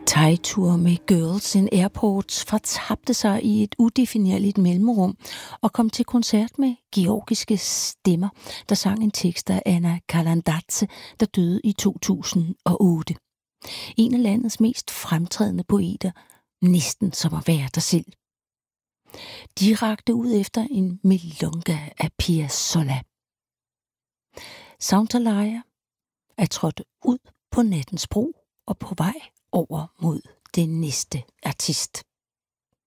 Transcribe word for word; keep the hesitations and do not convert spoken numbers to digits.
Thai-tur med Girls in Airports fortabte sig i et udefinerligt mellemrum og kom til koncert med georgiske stemmer, der sang en tekst af Anna Kalandadze, der døde i to tusind og otte. En af landets mest fremtrædende poeter, næsten som at være der selv. De rakte ud efter en milonga af Piazzolla. Soundaraya er trådt ud på nattens bro og på vej over mod den næste artist.